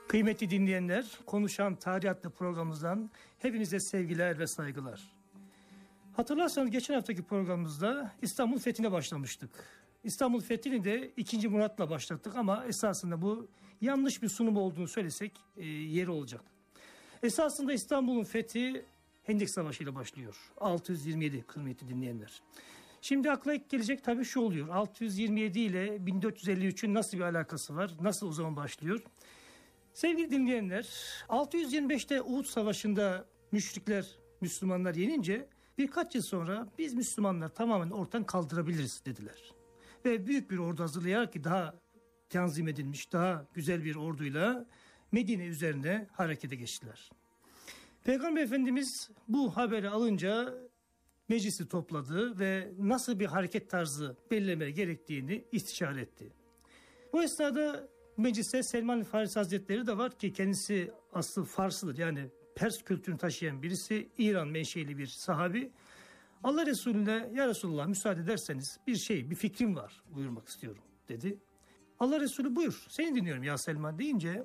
Kıymetli dinleyenler, Konuşan Tarih adlı programımızdan hepinize sevgiler ve saygılar. Hatırlarsanız geçen haftaki programımızda İstanbul Fethi'ne başlamıştık. İstanbul Fethi'ni de 2. Murat'la başlattık ama esasında bu yanlış bir sunum olduğunu söylesek yeri olacak. Esasında İstanbul'un fethi Hendek Savaşı ile başlıyor. 627 kıymetli dinleyenler. Şimdi akla ilk gelecek tabii şu oluyor. 627 ile 1453'ün nasıl bir alakası var? Nasıl o zaman başlıyor? Sevgili dinleyenler, 625'te Uhud Savaşı'nda müşrikler Müslümanlar yenince birkaç yıl sonra biz Müslümanlar tamamen ortadan kaldırabiliriz dediler. Ve büyük bir ordu hazırlayarak ki daha tanzim edilmiş, daha güzel bir orduyla Medine üzerine harekete geçtiler. Peygamber Efendimiz bu haberi alınca meclisi topladı ve nasıl bir hareket tarzı belirlemeye gerektiğini istişare etti. Bu esnada mecliste Selman Farisi Hazretleri de var ki kendisi aslı Farslıdır, yani Pers kültürünü taşıyan birisi, İran menşeli bir sahabi. Allah Resulüne ya Resulullah müsaade ederseniz bir fikrim var buyurmak istiyorum dedi. Allah Resulü buyur seni dinliyorum ya Selman deyince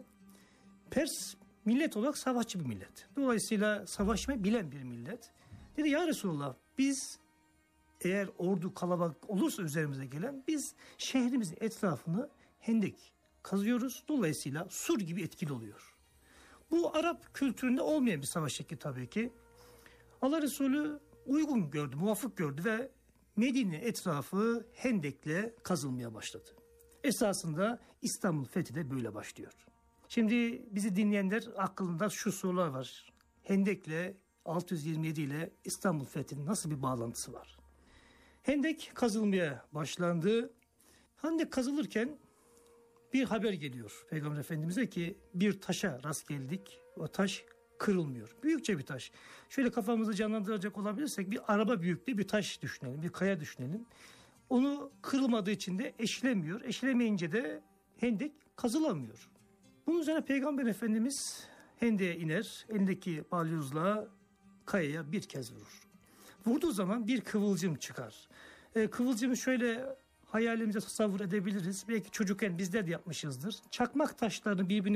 Pers millet olarak savaşçı bir millet. Dolayısıyla savaşmayı bilen bir millet. Dedi ya Resulullah biz eğer ordu kalabalık olursa üzerimize gelen biz şehrimizin etrafını hendek kazıyoruz. Dolayısıyla sur gibi etkili oluyor. Bu Arap kültüründe olmayan bir savaş şekli tabii ki. Allah Resulü uygun gördü, muvafık gördü ve Medine etrafı hendekle kazılmaya başladı. Esasında İstanbul fethi de böyle başlıyor. Şimdi bizi dinleyenler aklında şu sorular var. Hendekle 627 ile İstanbul fethinin nasıl bir bağlantısı var? Hendek kazılmaya başlandı. Hendek kazılırken bir haber geliyor Peygamber Efendimiz'e ki bir taşa rast geldik. O taş kırılmıyor. Büyükçe bir taş. Şöyle kafamızı canlandıracak olabilirsek bir araba büyüklüğü bir taş düşünelim. Bir kaya düşünelim. Onu kırılmadığı için de eşlemiyor. Eşlemeyince de hendek kazılamıyor. Bunun üzerine Peygamber Efendimiz hendeye iner. Elindeki balyozla kayaya bir kez vurur. Vurduğu zaman bir kıvılcım çıkar. Kıvılcımı şöyle hayalimize tasavvur edebiliriz. Belki çocukken bizler de yapmışızdır. Çakmak taşlarını birbirine